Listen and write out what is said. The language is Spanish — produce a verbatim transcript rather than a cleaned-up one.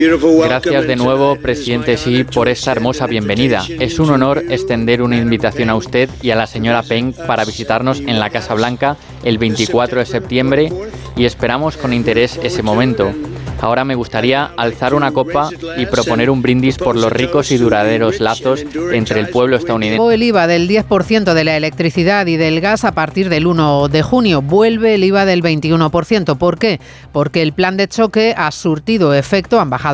Gracias de nuevo, presidente Xi, por esta hermosa bienvenida. Es un honor extender una invitación a usted y a la señora Peng para visitarnos en la Casa Blanca el veinticuatro de septiembre y esperamos con interés ese momento. Ahora me gustaría alzar una copa y proponer un brindis por los ricos y duraderos lazos entre el pueblo estadounidense. El I V A del diez por ciento de la electricidad y del gas a partir del uno de junio. Vuelve el I V A del veintiuno por ciento. ¿Por qué? Porque el plan de choque ha surtido efecto, han bajado